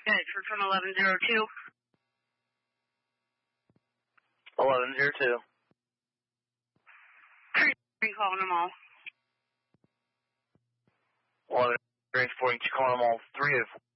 Bedford from 1102. 1102. Calling them all. 11 4, you calling them all 3 of